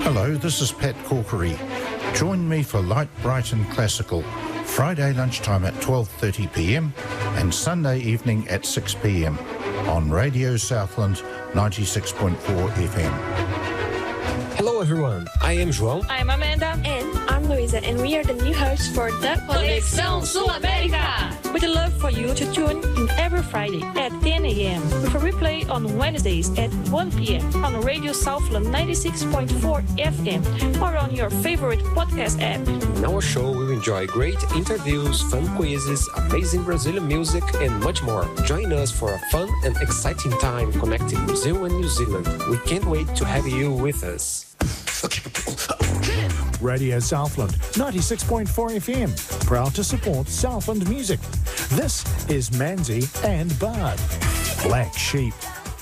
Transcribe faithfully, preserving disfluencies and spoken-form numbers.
Hello, this is Pat Corkery. Join me for Light, Bright and Classical, Friday lunchtime at twelve thirty p m and Sunday evening at six p m on Radio Southland ninety-six point four F M. Hello everyone, I am João. I'm Amanda. And I'm Luisa, and we are the new hosts for the Conexão Sul-América. We'd love for you to tune in every Friday at ten a m with a replay on Wednesdays at one p m on Radio Southland ninety-six point four F M or on your favorite podcast app. In our show, we'll enjoy great interviews, fun quizzes, amazing Brazilian music, and much more. Join us for a fun and exciting time connecting Brazil and New Zealand. We can't wait to have you with us. Radio Southland ninety-six point four F M, proud to support Southland music. This is Manzi and Bard, Black Sheep.